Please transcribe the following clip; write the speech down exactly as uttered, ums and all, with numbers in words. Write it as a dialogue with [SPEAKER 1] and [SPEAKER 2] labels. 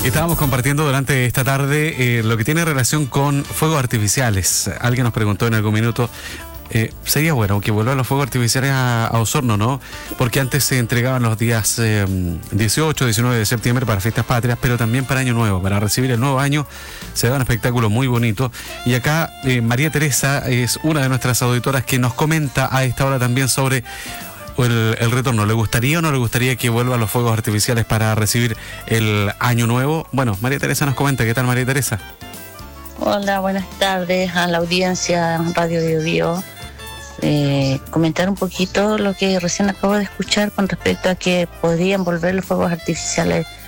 [SPEAKER 1] Estábamos compartiendo durante esta tarde eh, lo que tiene relación con fuegos artificiales. Alguien nos preguntó en algún minuto, eh, sería bueno que vuelvan los fuegos artificiales a, a Osorno, ¿no? Porque antes se entregaban los días eh, dieciocho, diecinueve de septiembre para fiestas patrias, pero también para Año Nuevo. Para recibir el nuevo año se da un espectáculo muy bonito. Y acá eh, María Teresa es una de nuestras auditoras que nos comenta a esta hora también sobre El, el retorno. ¿Le gustaría o no le gustaría que vuelvan los fuegos artificiales para recibir el año nuevo? Bueno, María Teresa nos comenta. ¿Qué tal, María Teresa?
[SPEAKER 2] Hola, buenas tardes a la audiencia Radio Bio Bio. Eh, comentar un poquito lo que recién acabo de escuchar con respecto a que podrían volver los fuegos artificiales